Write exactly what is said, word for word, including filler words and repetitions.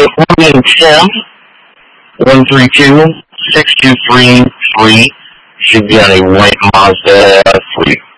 Morning Tim, one three two, six two three three. Should be on a white Mazda three.